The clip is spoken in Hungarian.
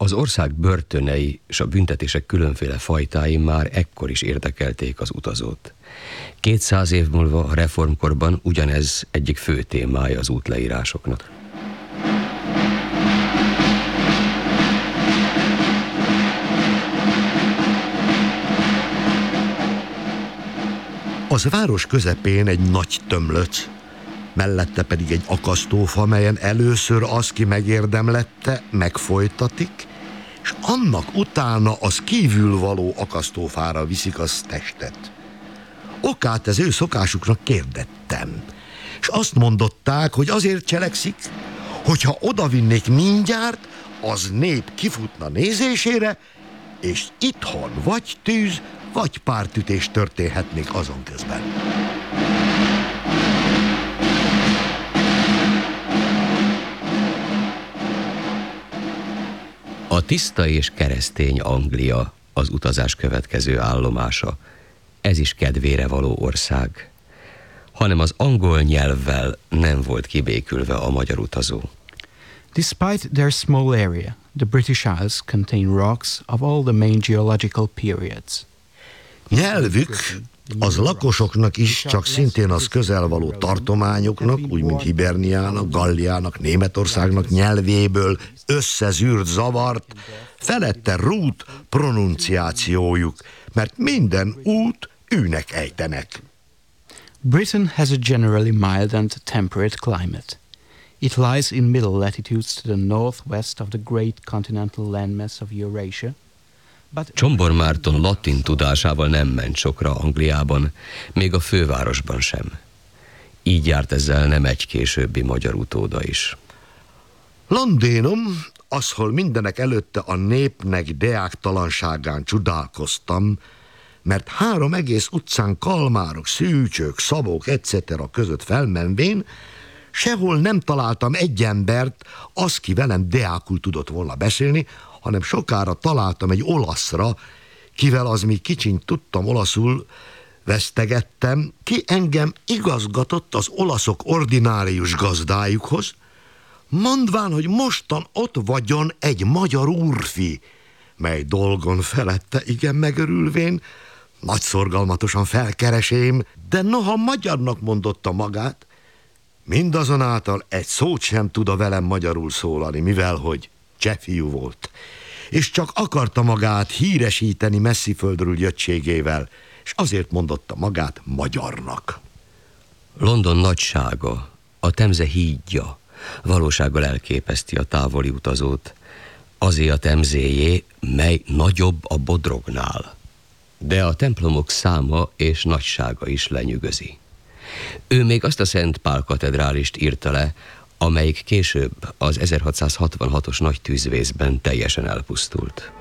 Az ország börtönei és a büntetések különféle fajtái már ekkor is érdekelték az utazót. 200 év múlva a reformkorban ugyanez egyik fő témája az útleírásoknak. Az város közepén egy nagy tömlöc, mellette pedig egy akasztófa, melyen először az, ki megérdemlette, megfojtatik, és annak utána az kívülvaló akasztófára viszik az testet. Okát az ő szokásuknak kérdettem, és azt mondották, hogy azért cselekszik, hogyha odavinnék mindjárt, az nép kifutna nézésére, és itthon vagy tűz, vagy pártütés történhetnék azon közben. A tiszta és keresztény Anglia az utazás következő állomása. Ez is kedvére való ország, hanem az angol nyelvvel nem volt kibékülve a magyar utazó. Despite their small area, the British Isles contain rocks of all the main geological periods. Nyelvük az lakosoknak is csak szintén az közelvaló tartományoknak, úgy mint Hiberniának, Galliának, Németországnak nyelvéből összezűrt zavart, felette rút pronunciációjuk, mert minden út űnek ejtenek. Britain has a generally mild and temperate climate. It lies in middle latitudes to the northwest of the great continental landmass of Eurasia. Csombor Márton latin tudásával nem ment sokra Angliában, még a fővárosban sem. Így járt ezzel nem egy későbbi magyar utóda is. Londénom, az, hol mindenek előtte a népnek deáktalanságán csodálkoztam, mert 3 egész utcán kalmárok, szűcsök, szabók, etc. között felmenvén, sehol nem találtam egy embert, az, ki velem deákul tudott volna beszélni, hanem sokára találtam egy olaszra, kivel az mi kicsiny tudtam olaszul, vesztegettem, ki engem igazgatott az olaszok ordinárius gazdájukhoz, mondván, hogy mostan ott vagyon egy magyar úrfi, mely dolgon felette igen megörülvén, nagy szorgalmatosan felkeresém, de noha magyarnak mondotta magát, mindazonáltal egy szót sem tud a velem magyarul szólani, mivel hogy csehfiú volt, és csak akarta magát híresíteni messziföldről jöttségével, és azért mondotta magát magyarnak. London nagysága, a Temze hídja valósággal elképeszti a távoli utazót, azé a Temzéjé, mely nagyobb a Bodrognál. De a templomok száma és nagysága is lenyűgözi. Ő még azt a Szent Pál katedrálist írta le, amelyik később az 1666-os nagy tűzvészben teljesen elpusztult.